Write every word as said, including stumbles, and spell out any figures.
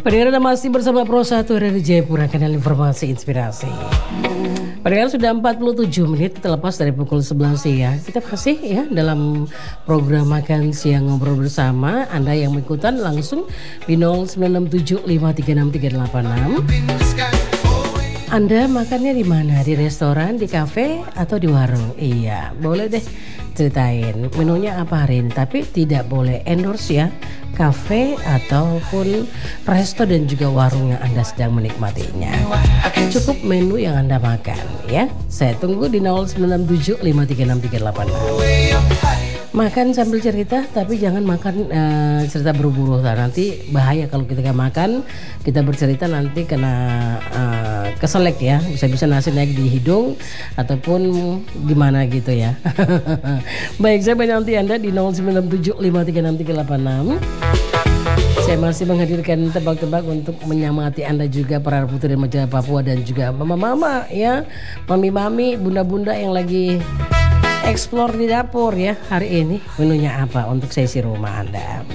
Pendengar masih bersama Pro satu dari Jayapura, kanal informasi inspirasi. Pendengar sudah empat puluh tujuh menit terlepas dari pukul sebelas siang. Kita masih ya dalam program Makan Siang Ngobrol Bersama. Anda yang mengikutan langsung di nol sembilan enam tujuh lima tiga enam tiga delapan enam. Anda makannya di mana? Di restoran, di kafe, atau di warung? Iya, boleh deh ceritain menunya apa hari ini. Tapi tidak boleh endorse ya kafe ataupun resto dan juga warung yang Anda sedang menikmatinya. Cukup menu yang Anda makan ya. Saya tunggu di nol sembilan enam tujuh lima tiga enam tiga delapan enam. Makan sambil cerita, tapi jangan makan uh, cerita berburu. Nanti bahaya kalau kita makan, kita bercerita nanti kena uh, keselek ya. Bisa-bisa nasi naik di hidung ataupun gimana gitu ya. Baik, saya nanti Anda di nol sembilan enam tujuh lima tiga enam tiga delapan enam. Saya masih menghadirkan tebak-tebak untuk menyemangati Anda juga, para putri remaja Papua dan juga mama-mama ya, mami-mami, bunda-bunda yang lagi explore di dapur ya. Hari ini menunya apa untuk sesi rumah Anda?